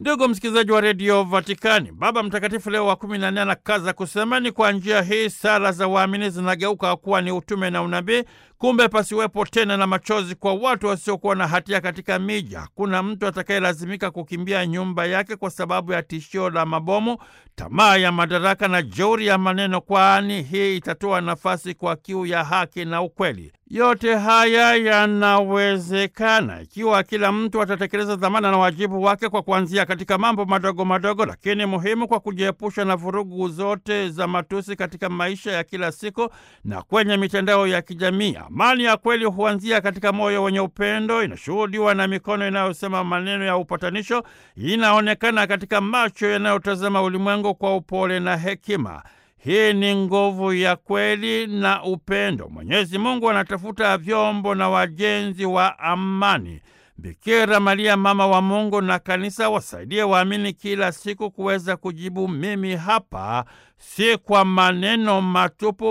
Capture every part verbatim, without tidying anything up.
Ndugu msikilizaji wa redio Vatikani, Baba Mtakatifu Leo wa kumi na nne anakaza kusema ni kwa njia hii sala za waamini zinageuka kuwa ni utume na unabii. Kumbe pasiwepo tena na machozi kwa watu wasiokuwa na hatia katika miji. Hakuna mtu atakayelazimika kukimbia nyumba yake kwa sababu ya tishio la mabomu, tamaa ya madaraka na jeuri ya maneno, kwani hii itatoa nafasi kwa kiu ya haki na ukweli. Yote haya yanawezekana ikiwa kila mtu atatekeleza dhamana na wajibu wake kwa kuanzia katika mambo madogo madogo lakini muhimu, kwa kujiepusha na vurugu zote za matusi katika maisha ya kila siku na kwenye mitandao ya kijamii. Amani ya kweli huanzia katika moyo wenye upendo, inashuhudiwa na mikono inayosema maneno ya upatanisho, inaonekana katika macho yanayotazama ulimwengu kwa upole na hekima. Hii ni nguvu ya kweli na upendo. Mwenyezi Mungu anatafuta vyombo na wajenzi wa amani. Bikira Maria, mama wa Mungu na kanisa, wasaidie waamini kila siku kuweza kujibu mimi hapa, si kwa maneno matupu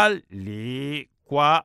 bali kwa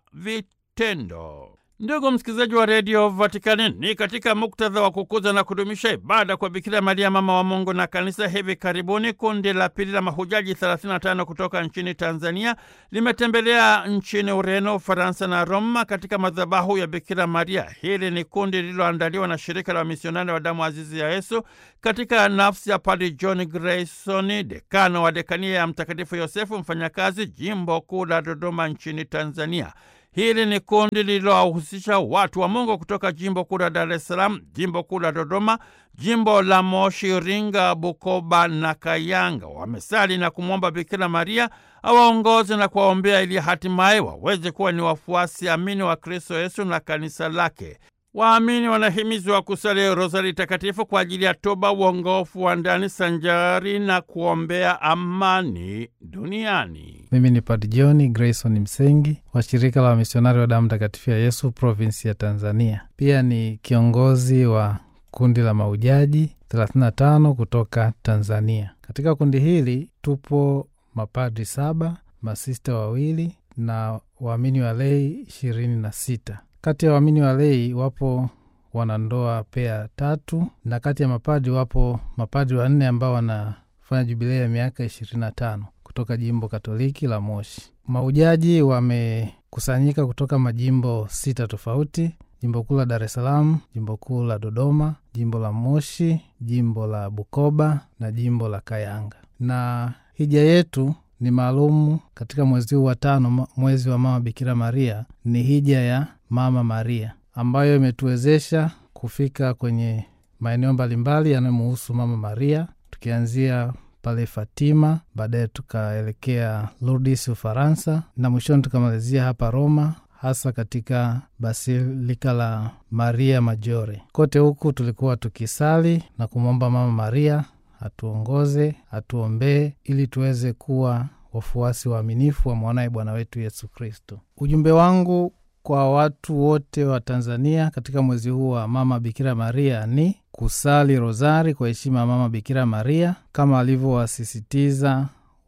vitendo. Ndugu msikilizaji wa redio Vatikani, ni katika muktadha wa kukuza na kudumisha ibada kwa Bikira Maria mama wa Mungu na kanisa, hivi karibuni kundi la pili la mahujaji thelathini na tano kutoka nchini Tanzania limetembelea nchini Ureno, Ufaransa na Roma katika madhabahu ya Bikira Maria. Hili ni kundi lililoandaliwa na shirika la wamisionari wa damu azizi ya Yesu katika nafsi ya Padre John Grayson, dekano wa dekania ya Mtakatifu Yosefu Mfanyakazi, jimbo kuu la Dodoma nchini Tanzania. Hili ni kundi lililohusisha watu wa Mungu kutoka jimbo kuu la Dar es Salaam, jimbo kuu la Dodoma, jimbo la Moshi, Iringa, Bukoba na Kayanga. Wamesali na kumwomba Bikira Maria awaongoze na kuwaombea ili hatimaye waweze kuwa ni wafuasi amini wa Kristo Yesu na kanisa lake. Waamini wanahimizwa kusali rozari takatifu kwa ajili ya toba, uongofu wa ndani sanjari na kuombea amani duniani. Mimi ni Padre John Grayson Msengi wa shirika la wamisionari wa damu takatifu ya Yesu provinsi ya Tanzania. Pia ni kiongozi wa kundi la mahujaji thelathini na tano kutoka Tanzania. Katika kundi hili tupo mapadri saba, masista wawili na waamini wa lei ishirini na sita. Kati ya waamini wa lei wapo wanandoa pea tatu, na kati ya mapadri wapo mapadri wanne ambao wanafanya jubilei ya miaka ishirini na tano kutoka jimbo Katoliki la Moshi. Mahujaji wamekusanyika kutoka majimbo sita tofauti: jimbo kuu la Dar es Salaam, jimbo kuu la Dodoma, jimbo la Moshi, jimbo la Bukoba na jimbo la Kayanga. Na hija yetu ni maalumu katika mwezi huu wa tano, mwezi wa Mama Bikira Maria. Ni hija ya Mama Maria ambayo imetuwezesha kufika kwenye maeneo mbalimbali yanayomhusu Mama Maria, tukianzia pale Fatima, baadaye tukaelekea Lourdes Ufaransa, na mwishoni tukamalizia hapa Roma, hasa katika Basilika la Maria Maggiore. Kote huku tulikuwa tukisali na kumwomba Mama Maria atuongoze, atuombee ili tuweze kuwa wafuasi waaminifu wa mwanaye Bwana wetu Yesu Kristo. Ujumbe wangu kwa watu wote wa Tanzania katika mwezi huu wa Mama Bikira Maria ni kusali rozari kwa heshima ya Mama Bikira Maria, kama alivyowasisitiza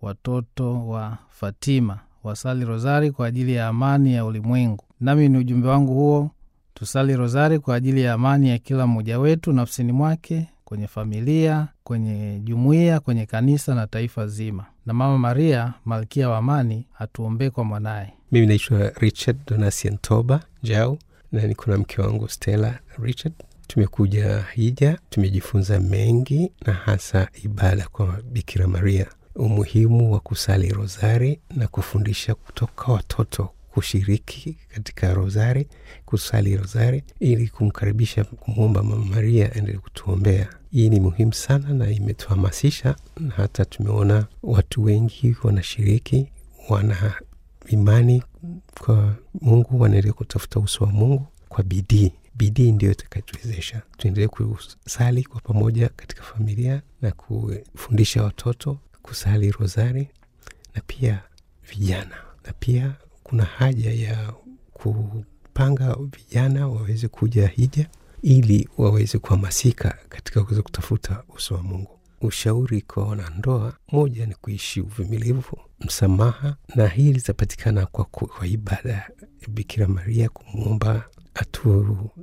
watoto wa Fatima wasali rozari kwa ajili ya amani ya ulimwengu. Nami ni ujumbe wangu huo, tusali rozari kwa ajili ya amani ya kila mmoja wetu nafsini mwake, kwenye familia, kwenye jumuiya, kwenye kanisa na taifa zima. Na Mama Maria, malkia wa amani, atuombee kwa mwanaye. Mimi naitwa Richard Donatien Toba Jau, na niko na mke wangu Stella Richard. Tumekuja hija, tumejifunza mengi na hasa ibada kwa Bikira Maria, umuhimu wa kusali rozari na kufundisha kutoka watoto kushiriki katika rozari, kusali rozari ili kumkaribisha, kumwomba Mama Maria endelee kutuombea. Hii ni muhimu sana na imetuhamasisha, na hata tumeona watu wengi wanashiriki, wana imani kwa Mungu, wanaendelea kutafuta uso wa Mungu kwa bidii. Bidii ndio itakayotuwezesha tuendelee kusali kwa pamoja katika familia na kufundisha watoto kusali rozari, na pia vijana. Na pia kuna haja ya kupanga vijana waweze kuja hija ili waweze kuhamasika katika kuweza kutafuta uso wa Mungu. Ushauri kwa wanandoa, moja ni kuishi uvumilivu, msamaha, na hili litapatikana kwa, kwa ibada ya Bikira Maria, kumwomba atu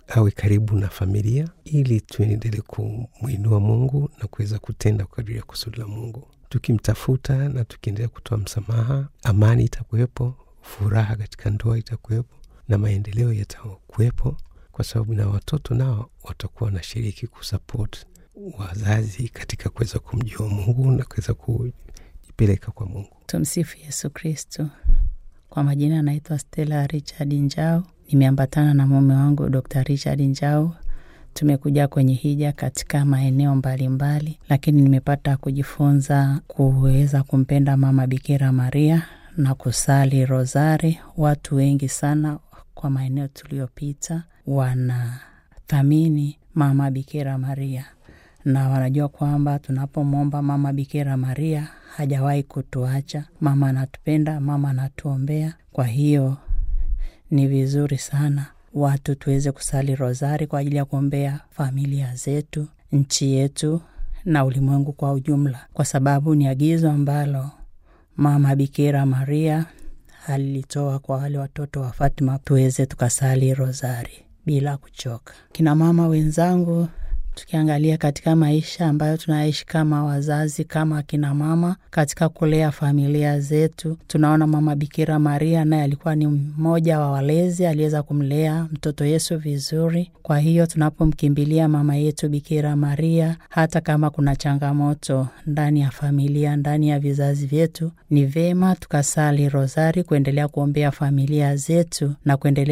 awe karibu na familia, ili tuendelee kumuinua Mungu na kuweza kutenda kwa kadri ya kusudi la Mungu. Tukimtafuta na tukiendelea kutoa msamaha, amani itakuwepo, furaha katika ndoa itakuwepo, na maendeleo yatakuwepo, kwa sababu na watoto nao watakuwa na shiriki kusupport wazazi katika kuweza kumjua Mungu na kuweza kujipeleka kwa Mungu. Tumsifu Yesu Kristo. Kwa majina naitwa Stella Richard Njau. Nimeambatana na mume wangu Doctor Richard Njau. Tumekuja kwenye hija katika maeneo mbalimbali mbali, lakini nimepata kujifunza kuweza kumpenda Mama Bikira Maria na kusali rozari. Watu wengi sana kwa maeneo tuliyopita wanathamini Mama Bikira Maria, na wanajua kwamba tunapomwomba Mama Bikira Maria hajawahi kutuacha. Mama anatupenda, mama anatuombea. Kwa hiyo ni vizuri sana watu tuweze kusali rozari kwa ajili ya kuombea familia zetu, nchi yetu na ulimwengu kwa ujumla, kwa sababu ni agizo ambalo Mama Bikira Maria alitoa kwa wale watoto wa Fatima, tuweze tukasali rozari bila kuchoka. Kina mama wenzangu, tukiangalia katika maisha ambayo tunaishi kama wazazi, kama kina mama katika kulea familia zetu, tunaona Mama Bikira Maria naye alikuwa ni mmoja wa walezi, aliweza kumlea mtoto Yesu vizuri. Kwa hiyo tunapomkimbilia mama yetu Bikira Maria, hata kama kuna changamoto ndani ya familia, ndani ya vizazi vyetu, ni vema tukasali rozari kuendelea kuombea familia zetu na kuendelea